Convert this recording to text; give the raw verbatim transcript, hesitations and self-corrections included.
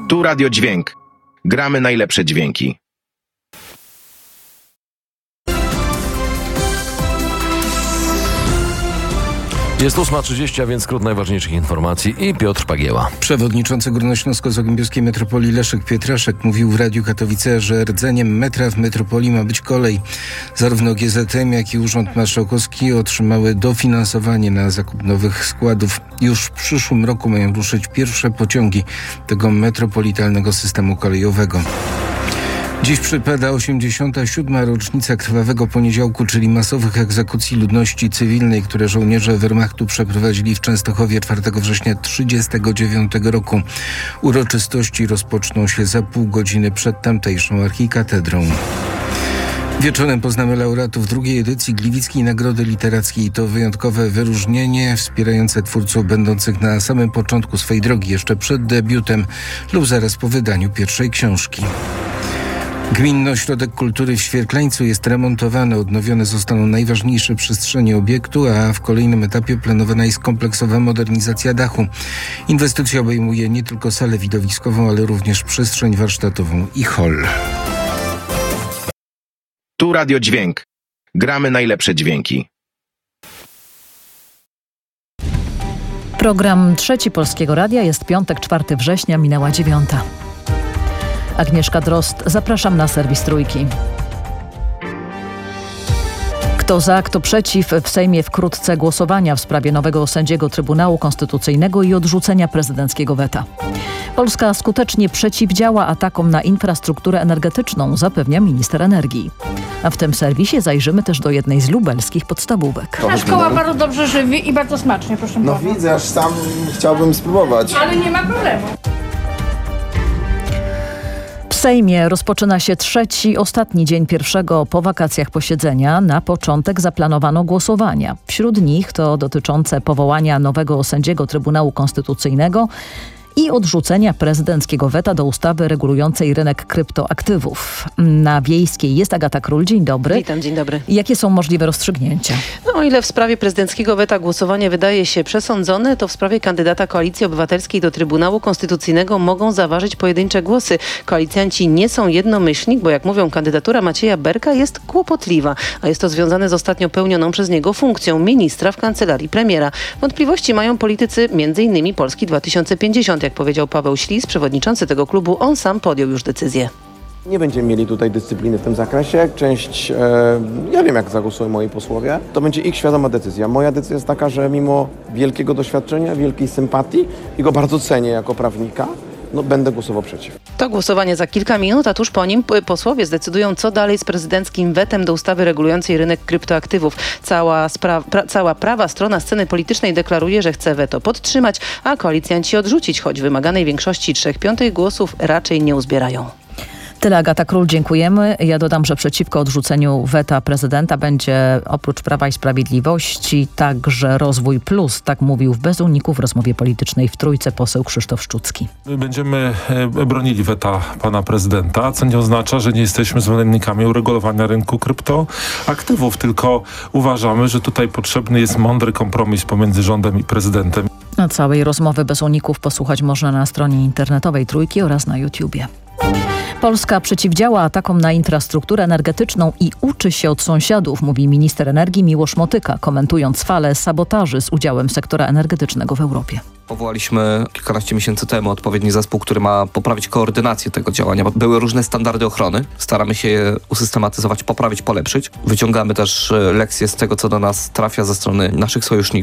Tu Radio Dźwięk. Gramy najlepsze dźwięki. Jest ósma trzydzieści, a więc skrót najważniejszych informacji i Piotr Pagieła. Przewodniczący Górnośląsko-Zagłębiowskiej Metropolii Leszek Pietraszek mówił w Radiu Katowice, że rdzeniem metra w metropolii ma być kolej. Zarówno G Z M, jak i Urząd Marszałkowski otrzymały dofinansowanie na zakup nowych składów. Już w przyszłym roku mają ruszyć pierwsze pociągi tego metropolitalnego systemu kolejowego. Dziś przypada osiemdziesiąta siódma rocznica krwawego poniedziałku, czyli masowych egzekucji ludności cywilnej, które żołnierze Wehrmachtu przeprowadzili w Częstochowie czwartego września tysiąc dziewięćset trzydziestego dziewiątego roku. Uroczystości rozpoczną się za pół godziny przed tamtejszą archikatedrą. Wieczorem poznamy laureatów drugiej edycji Gliwickiej Nagrody Literackiej. To wyjątkowe wyróżnienie wspierające twórców będących na samym początku swej drogi, jeszcze przed debiutem lub zaraz po wydaniu pierwszej książki. Gminny Ośrodek Kultury w Świerklańcu jest remontowany. Odnowione zostaną najważniejsze przestrzenie obiektu, a w kolejnym etapie planowana jest kompleksowa modernizacja dachu. Inwestycja obejmuje nie tylko salę widowiskową, ale również przestrzeń warsztatową i hol. Tu Radio Dźwięk. Gramy najlepsze dźwięki. Program Trzeci Polskiego Radia. Jest piątek, czwartego września, minęła dziewiąta. Agnieszka Drozd, zapraszam na serwis Trójki. Kto za, kto przeciw? W Sejmie wkrótce głosowania w sprawie nowego sędziego Trybunału Konstytucyjnego i odrzucenia prezydenckiego weta. Polska skutecznie przeciwdziała atakom na infrastrukturę energetyczną, zapewnia minister energii. A w tym serwisie zajrzymy też do jednej z lubelskich podstawówek. Ta szkoła bardzo dobrze żywi i bardzo smacznie, proszę No pana. widzę, aż sam chciałbym spróbować. Ale nie ma problemu. W Sejmie rozpoczyna się trzeci, ostatni dzień pierwszego po wakacjach posiedzenia. Na początek zaplanowano głosowania. Wśród nich to dotyczące powołania nowego sędziego Trybunału Konstytucyjnego i odrzucenia prezydenckiego weta do ustawy regulującej rynek kryptoaktywów. Na Wiejskiej jest Agata Król. Dzień dobry. Witam, dzień dobry. Jakie są możliwe rozstrzygnięcia? No, o ile w sprawie prezydenckiego weta głosowanie wydaje się przesądzone, to w sprawie kandydata Koalicji Obywatelskiej do Trybunału Konstytucyjnego mogą zaważyć pojedyncze głosy. Koalicjanci nie są jednomyślni, bo jak mówią, kandydatura Macieja Berka jest kłopotliwa, a jest to związane z ostatnio pełnioną przez niego funkcją ministra w kancelarii premiera. Wątpliwości mają politycy między innymi Polski dwa tysiące pięćdziesiąt. Jak powiedział Paweł Ślis, przewodniczący tego klubu, on sam podjął już decyzję. Nie będziemy mieli tutaj dyscypliny w tym zakresie. Część, e, ja wiem jak zagłosują moi posłowie, to będzie ich świadoma decyzja. Moja decyzja jest taka, że mimo wielkiego doświadczenia, wielkiej sympatii i go bardzo cenię jako prawnika, no będę głosował przeciw. To głosowanie za kilka minut, a tuż po nim posłowie zdecydują, co dalej z prezydenckim wetem do ustawy regulującej rynek kryptoaktywów. Cała, spra- pra- cała prawa strona sceny politycznej deklaruje, że chce weto podtrzymać, a koalicjanci odrzucić, choć wymaganej większości trzech piątych głosów raczej nie uzbierają. Tyle, Agata Król, dziękujemy. Ja dodam, że przeciwko odrzuceniu weta prezydenta będzie oprócz Prawa i Sprawiedliwości także Rozwój Plus. Tak mówił w Bez Uniku w rozmowie politycznej w Trójce poseł Krzysztof Szczucki. My będziemy bronili weta pana prezydenta, co nie oznacza, że nie jesteśmy zwolennikami uregulowania rynku kryptoaktywów, tylko uważamy, że tutaj potrzebny jest mądry kompromis pomiędzy rządem i prezydentem. A całej rozmowy Bez Uników posłuchać można na stronie internetowej Trójki oraz na YouTubie. Polska przeciwdziała atakom na infrastrukturę energetyczną i uczy się od sąsiadów, mówi minister energii Miłosz Motyka, komentując falę sabotaży z udziałem sektora energetycznego w Europie. Powołaliśmy kilkanaście miesięcy temu odpowiedni zespół, który ma poprawić koordynację tego działania. Były różne standardy ochrony. Staramy się je usystematyzować, poprawić, polepszyć. Wyciągamy też lekcje z tego, co do nas trafia ze strony naszych sojuszników.